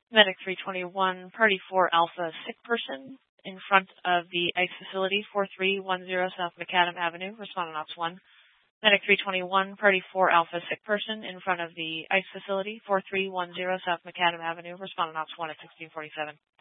Medic 321, Party 4 Alpha, sick person in front of the ICE facility, 4310 South Macadam Avenue, respondent Ops 1. Medic 321, Party 4 Alpha, sick person in front of the ICE facility, 4310 South Macadam Avenue, respondent Ops 1 at 1647.